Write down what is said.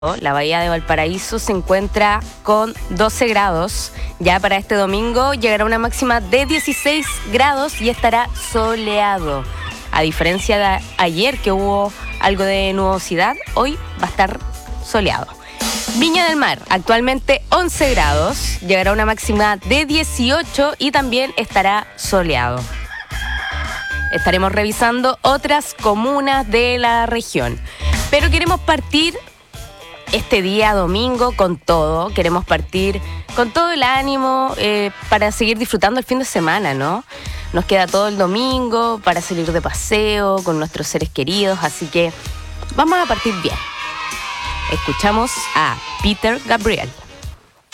La bahía de Valparaíso se encuentra con 12 grados. Ya para este domingo llegará una máxima de 16 grados y estará soleado. A diferencia de ayer que hubo algo de nubosidad, hoy va a estar soleado. Viña del Mar, actualmente 11 grados, llegará una máxima de 18 y también estará soleado. Estaremos revisando otras comunas de la región, pero queremos partir este día domingo con todo. Queremos partir con todo el ánimo para seguir disfrutando el fin de semana, ¿no? Nos queda todo el domingo para salir de paseo con nuestros seres queridos, así que vamos a partir bien. Escuchamos a Peter Gabriel.